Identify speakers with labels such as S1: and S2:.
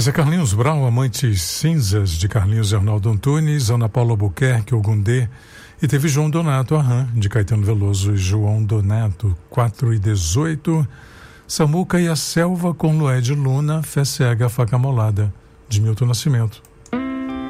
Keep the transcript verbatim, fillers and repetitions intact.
S1: Esse é Carlinhos Brau, Amantes Cinzas, de Carlinhos e Arnaldo Antunes, Ana Paula Albuquerque, Ogundê, e teve João Donato, Aham, de Caetano Veloso e João Donato, quatro e dezoito, Samuca e a Selva com Lué de Luna, Fé Cega, Faca Molada, de Milton Nascimento.